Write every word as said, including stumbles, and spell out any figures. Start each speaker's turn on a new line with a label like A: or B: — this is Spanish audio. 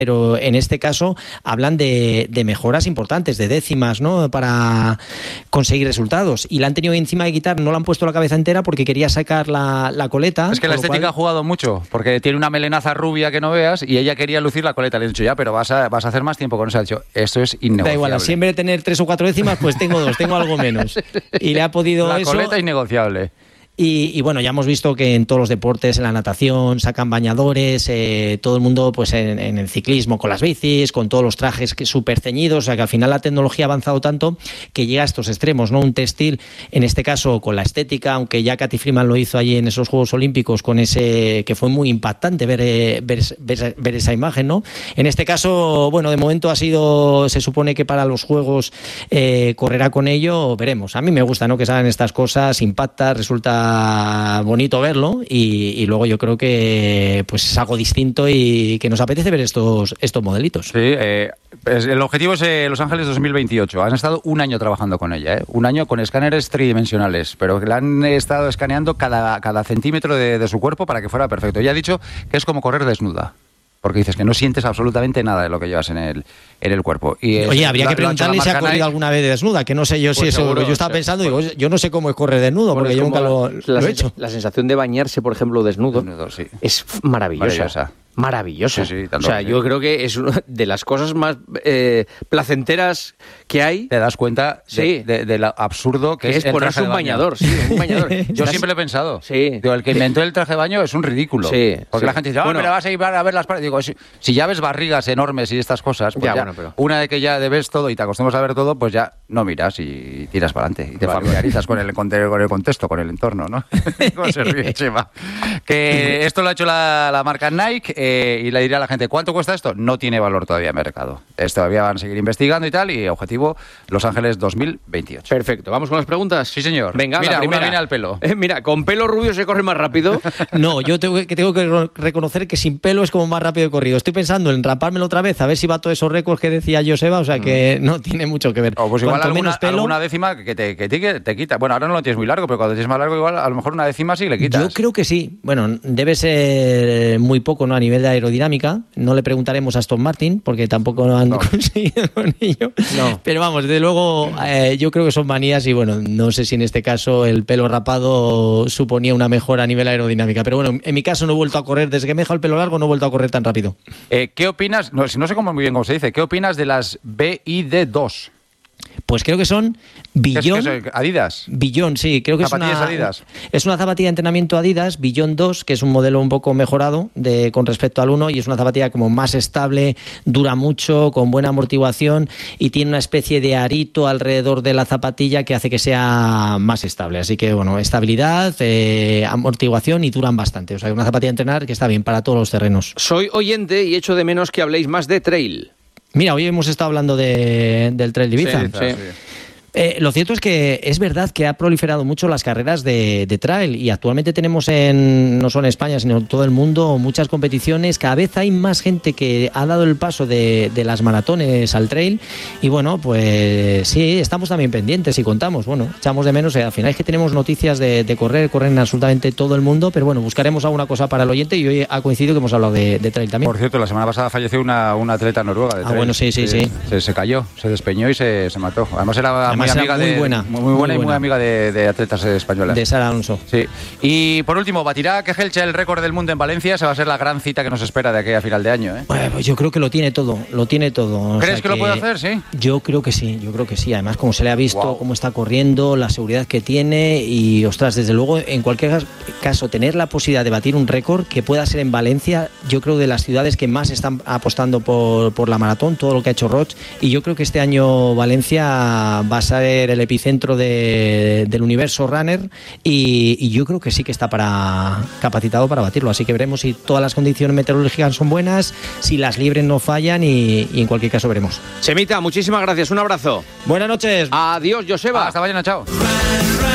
A: pero en este caso hablan de, de mejoras importantes, de décimas, ¿no?, para conseguir resultados. Y la han tenido encima de quitar, no le han puesto la cabeza entera porque quería sacar la, la coleta.
B: Es que la estética cual... ha jugado mucho, porque tiene una melenaza rubia que no veas y ella quería lucir la coleta. Le he dicho, ya, pero vas a, vas a hacer más tiempo con eso. Ha dicho, esto es innegociable.
A: Da igual, si en vez de tener tres o cuatro décimas, pues tengo dos, tengo algo menos. Y le ha podido
B: la
A: eso...
B: La coleta innegociable.
A: Y, y bueno, ya hemos visto que en todos los deportes, en la natación, sacan bañadores, eh, todo el mundo pues en, en el ciclismo, con las bicis, con todos los trajes súper ceñidos, o sea que al final la tecnología ha avanzado tanto que llega a estos extremos, ¿no? Un textil, en este caso con la estética, aunque ya Cathy Freeman lo hizo allí en esos Juegos Olímpicos, con ese que fue muy impactante ver, eh, ver, ver, ver esa imagen, ¿no? En este caso, bueno, de momento ha sido, se supone que para los Juegos eh, correrá con ello, veremos. A mí me gusta, ¿no?, que salgan estas cosas, impacta, resulta bonito verlo y, y luego yo creo que pues es algo distinto y que nos apetece ver estos, estos modelitos.
B: Sí, eh, pues el objetivo es eh, Los Ángeles dos mil veintiocho. Han estado un año trabajando con ella, ¿eh? un año con escáneres tridimensionales, pero la han estado escaneando cada, cada centímetro de, de su cuerpo para que fuera perfecto. Ella ha dicho que es como correr desnuda, porque dices que no sientes absolutamente nada de lo que llevas en el, en el cuerpo. Y es,
A: Oye, habría
B: la,
A: que preguntarle si ha corrido Nike alguna vez desnuda, que no sé yo si pues eso... Seguro, yo estaba pensando, digo, yo no sé cómo es correr desnudo, porque yo nunca lo,
C: la,
A: lo he hecho.
C: La sensación de bañarse, por ejemplo, desnudo,
B: desnudo sí.
C: es maravillosa.
B: Maravillosa.
C: Maravillosa.
B: Sí, sí,
C: o sea, yo creo que es una de las cosas más eh, placenteras que hay.
B: Te das cuenta
C: sí.
B: de, de, de lo absurdo que, que es,
C: es ponerse un bañador. Sí, un bañador.
B: Yo siempre lo he pensado.
C: Sí.
B: Digo, el que inventó el traje de baño es un ridículo.
C: Sí.
B: Porque
C: sí.
B: la gente dice, ah, bueno, pero vas a ir a ver las paredes. Digo, si, si ya ves barrigas enormes y estas cosas, pues ya, ya bueno, pero... una vez que ya ves todo y te acostumbras a ver todo, pues ya no miras y tiras para adelante. Y te vale, familiarizas con el, con el contexto, con el entorno, ¿no? ¿Cómo se ríe, Chema? Que esto lo ha hecho la, la marca Nike eh, y le diré a la gente, ¿cuánto cuesta esto? No tiene valor todavía en mercado. Es, todavía van a seguir investigando y tal, y objetivo, Los Ángeles dos mil veintiocho.
C: Perfecto, ¿vamos con las preguntas?
B: Sí, señor.
C: Venga,
B: mira,
C: la primera.
B: Una viene al pelo.
C: Eh, mira, ¿con pelo rubio se corre más rápido?
A: No, yo tengo que, tengo que reconocer que sin pelo es como más rápido de corrido. Estoy pensando en rapármelo otra vez, a ver si va todos esos récords que decía Joseba, o sea que mm. no tiene mucho que ver.
B: O pues igual
A: Cuanto
B: alguna,
A: menos pelo,
B: alguna décima que te, que te, que te quita. Bueno, ahora no lo tienes muy largo, pero cuando tienes más largo, igual a lo mejor una décima sí le quitas.
A: Yo creo que sí. Bueno, debe ser muy poco, ¿no?, a nivel de aerodinámica. No le preguntaremos a Aston Martin, porque tampoco lo han no. conseguido con ello. No. Pero vamos, desde luego, eh, yo creo que son manías y bueno, no sé si en este caso el pelo rapado suponía una mejora a nivel aerodinámica. Pero bueno, en mi caso no he vuelto a correr, desde que me he dejado el pelo largo no he vuelto a correr tan rápido.
B: Eh, ¿Qué opinas? No, no sé cómo muy bien cómo se dice. ¿Qué opinas de las B I D dos?
A: Pues creo que son Billón.
B: ¿Qué es, qué es? ¿Adidas?
A: Billón, sí, creo que es una,
B: Adidas.
A: es una zapatilla de entrenamiento Adidas, Billón dos, que es un modelo un poco mejorado de, con respecto al uno, y es una zapatilla como más estable, dura mucho, con buena amortiguación y tiene una especie de arito alrededor de la zapatilla que hace que sea más estable. Así que, bueno, estabilidad, eh, amortiguación y duran bastante. O sea, una zapatilla de entrenar que está bien para todos los terrenos.
C: Soy oyente y echo de menos que habléis más de trail.
A: Mira, hoy hemos estado hablando de, del Trail de Ibiza.
B: Sí, sí. sí.
A: Eh, lo cierto es que es verdad que ha proliferado mucho las carreras de, de trail y actualmente tenemos en, no solo en España, sino en todo el mundo, muchas competiciones. Cada vez hay más gente que ha dado el paso de, de las maratones al trail y bueno, pues sí, estamos también pendientes y contamos, bueno, echamos de menos, eh, al final es que tenemos noticias de, de correr, corren absolutamente todo el mundo, pero bueno, buscaremos alguna cosa para el oyente y hoy ha coincidido que hemos hablado de, de trail también.
B: Por cierto, la semana pasada falleció una, una atleta noruega de trail.
A: Ah, bueno, sí, sí, sí.
B: Se, se cayó, se despeñó y se, se mató. Además era muy amiga
A: muy
B: de,
A: buena,
B: muy, muy buena muy y muy amiga de, de atletas españolas.
A: De Sara Alonso.
B: Sí. Y por último, ¿batirá Kejelcha el récord del mundo en Valencia? Se va a ser la gran cita que nos espera de aquí a final de año, ¿eh?
A: Bueno, pues yo creo que lo tiene todo, lo tiene todo.
B: ¿Crees
A: o sea
B: que,
A: que
B: lo puede hacer, sí?
A: Yo creo que sí, yo creo que sí. Además, como se le ha visto,
B: wow.
A: cómo está corriendo, la seguridad que tiene y, ostras, desde luego, en cualquier caso, tener la posibilidad de batir un récord que pueda ser en Valencia, yo creo de las ciudades que más están apostando por, por la maratón, todo lo que ha hecho Roche, y yo creo que este año Valencia va a ser el epicentro de, del universo runner y, y yo creo que sí que está para capacitado para batirlo, así que veremos si todas las condiciones meteorológicas son buenas, si las libres no fallan y, y en cualquier caso veremos.
C: Chemita, muchísimas gracias, un abrazo.
A: Buenas noches.
C: Adiós, Joseba.
B: Hasta mañana, chao.